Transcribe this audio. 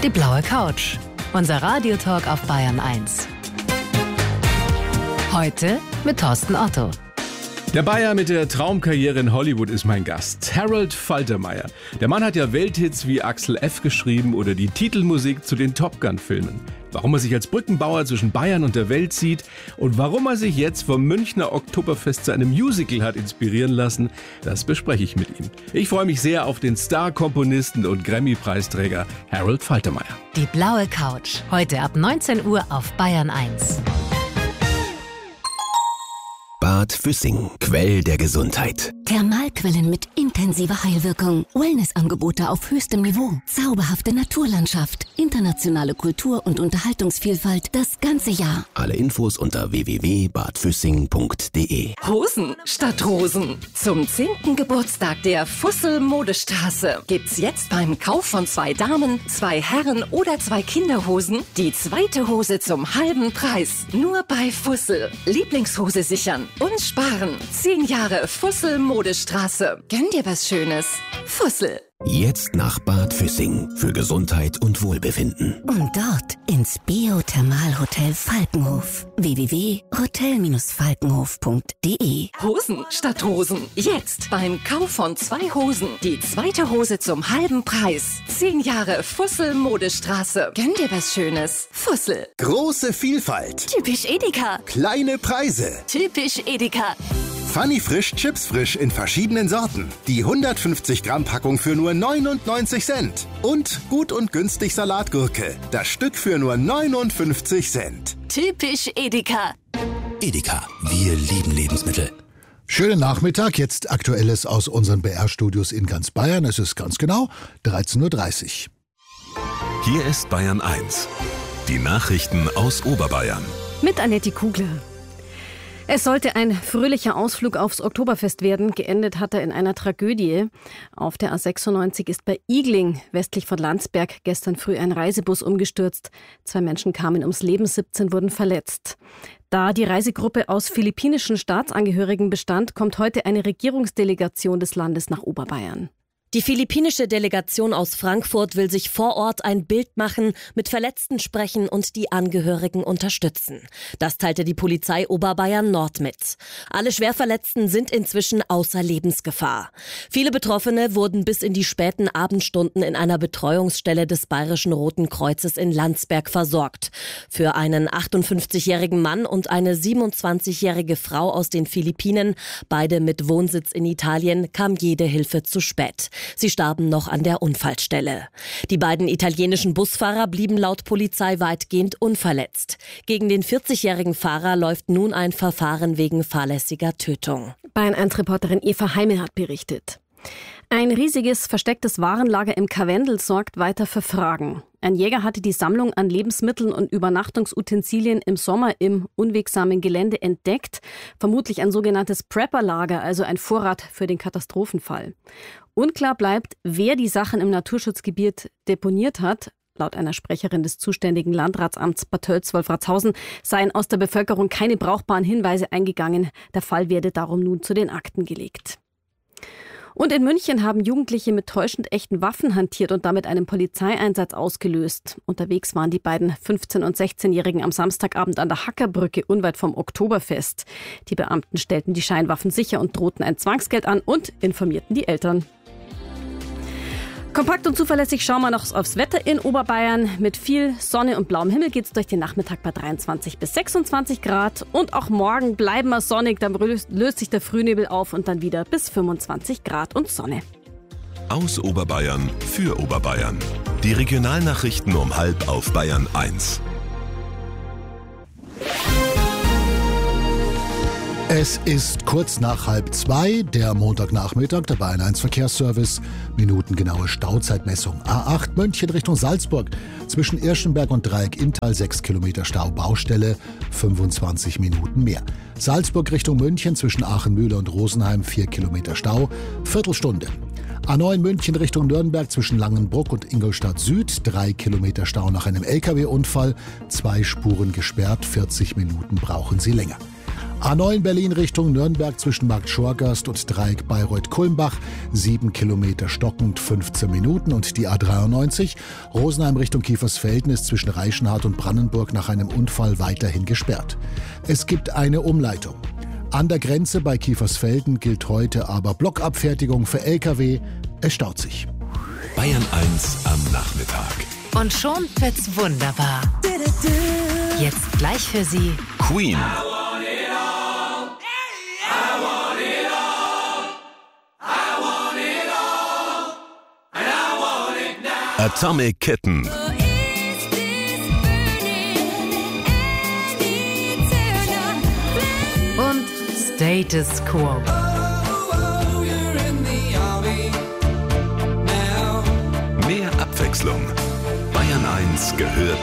Die blaue Couch. Unser Radiotalk auf Bayern 1. Heute mit Thorsten Otto. Der Bayer mit der Traumkarriere in Hollywood ist mein Gast, Harold Faltermeyer. Der Mann hat ja Welthits wie Axel F. geschrieben oder die Titelmusik zu den Top Gun-Filmen. Warum er sich als Brückenbauer zwischen Bayern und der Welt sieht und warum er sich jetzt vom Münchner Oktoberfest zu einem Musical hat inspirieren lassen, das bespreche ich mit ihm. Ich freue mich sehr auf den Star-Komponisten und Grammy-Preisträger Harold Faltermeyer. Die blaue Couch. Heute ab 19 Uhr auf Bayern 1. Bad Füssing, Quell der Gesundheit. Thermalquellen mit intensiver Heilwirkung. Wellnessangebote auf höchstem Niveau. Zauberhafte Naturlandschaft. Internationale Kultur- und Unterhaltungsvielfalt das ganze Jahr. Alle Infos unter www.badfüssing.de. Hosen statt Rosen. Zum 10. Geburtstag der Fussel Modestraße gibt's jetzt beim Kauf von 2 Damen, 2 Herren oder 2 Kinderhosen die zweite Hose zum halben Preis. Nur bei Fussel. Lieblingshose sichern und sparen. 10 Jahre Fussel Modestraße. Gönn dir was Schönes. Fussel. Jetzt nach Bad Füssing für Gesundheit und Wohlbefinden. Und dort ins Biothermalhotel Falkenhof. www.hotel-falkenhof.de. Hosen statt Rosen. Jetzt beim Kauf von 2 Hosen die zweite Hose zum halben Preis. 10 Jahre Fussel Modestraße. Gönn dir was Schönes. Fussel. Große Vielfalt. Typisch Edeka. Kleine Preise. Typisch Edeka. Funny Frisch, Chips frisch in verschiedenen Sorten. Die 150 Gramm Packung für nur 99 Cent. Und gut und günstig Salatgurke. Das Stück für nur 59 Cent. Typisch Edeka. Edeka, wir lieben Lebensmittel. Schönen Nachmittag, jetzt Aktuelles aus unseren BR-Studios in ganz Bayern. Es ist ganz genau 13.30 Uhr. Hier ist Bayern 1. Die Nachrichten aus Oberbayern. Mit Annette Kugler. Es sollte ein fröhlicher Ausflug aufs Oktoberfest werden. Geendet hat er in einer Tragödie. Auf der A96 ist bei Igling, westlich von Landsberg, gestern früh ein Reisebus umgestürzt. 2 Menschen kamen ums Leben, 17 wurden verletzt. Da die Reisegruppe aus philippinischen Staatsangehörigen bestand, kommt heute eine Regierungsdelegation des Landes nach Oberbayern. Die philippinische Delegation aus Frankfurt will sich vor Ort ein Bild machen, mit Verletzten sprechen und die Angehörigen unterstützen. Das teilte die Polizei Oberbayern Nord mit. Alle Schwerverletzten sind inzwischen außer Lebensgefahr. Viele Betroffene wurden bis in die späten Abendstunden in einer Betreuungsstelle des Bayerischen Roten Kreuzes in Landsberg versorgt. Für einen 58-jährigen Mann und eine 27-jährige Frau aus den Philippinen, beide mit Wohnsitz in Italien, kam jede Hilfe zu spät. Sie starben noch an der Unfallstelle. Die beiden italienischen Busfahrer blieben laut Polizei weitgehend unverletzt. Gegen den 40-jährigen Fahrer läuft nun ein Verfahren wegen fahrlässiger Tötung. Bayern 1-Reporterin Eva Heime hat berichtet. Ein riesiges verstecktes Warenlager im Karwendel sorgt weiter für Fragen. Ein Jäger hatte die Sammlung an Lebensmitteln und Übernachtungsutensilien im Sommer im unwegsamen Gelände entdeckt. Vermutlich ein sogenanntes Prepper-Lager, also ein Vorrat für den Katastrophenfall. Unklar bleibt, wer die Sachen im Naturschutzgebiet deponiert hat. Laut einer Sprecherin des zuständigen Landratsamts Bad Tölz-Wolfratshausen seien aus der Bevölkerung keine brauchbaren Hinweise eingegangen. Der Fall werde darum nun zu den Akten gelegt. Und in München haben Jugendliche mit täuschend echten Waffen hantiert und damit einen Polizeieinsatz ausgelöst. Unterwegs waren die beiden 15- und 16-Jährigen am Samstagabend an der Hackerbrücke unweit vom Oktoberfest. Die Beamten stellten die Scheinwaffen sicher und drohten ein Zwangsgeld an und informierten die Eltern. Kompakt und zuverlässig schauen wir noch aufs Wetter in Oberbayern. Mit viel Sonne und blauem Himmel geht es durch den Nachmittag bei 23 bis 26 Grad. Und auch morgen bleiben wir sonnig, dann löst sich der Frühnebel auf und dann wieder bis 25 Grad und Sonne. Aus Oberbayern für Oberbayern. Die Regionalnachrichten um 12:30 auf Bayern 1. Es ist kurz nach 1:30, der Montagnachmittag, der Bayern 1 Verkehrsservice. Minutengenaue Stauzeitmessung. A8 München Richtung Salzburg. Zwischen Irschenberg und Dreieck-Inntal 6 Kilometer Stau, Baustelle, 25 Minuten mehr. Salzburg Richtung München zwischen Aachen-Mühle und Rosenheim 4 Kilometer Stau, Viertelstunde. A9 München Richtung Nürnberg zwischen Langenbruck und Ingolstadt Süd, 3 Kilometer Stau nach einem LKW-Unfall, 2 Spuren gesperrt, 40 Minuten brauchen Sie länger. A9 Berlin Richtung Nürnberg zwischen Markt Schorgast und Dreieck Bayreuth-Kulmbach, 7 Kilometer stockend, 15 Minuten. Und die A93 Rosenheim Richtung Kiefersfelden ist zwischen Reichenhall und Brandenburg nach einem Unfall weiterhin gesperrt. Es gibt eine Umleitung. An der Grenze bei Kiefersfelden gilt heute aber Blockabfertigung für Lkw. Es staut sich. Bayern 1 am Nachmittag. Und schon wird's wunderbar. Jetzt gleich für Sie Queen. Atomic Kitten. und Status Quo. Mehr Abwechslung. Bayern 1 gehört